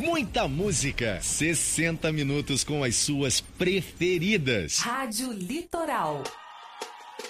muita música. 60 minutos com as suas preferidas. Rádio Litoral.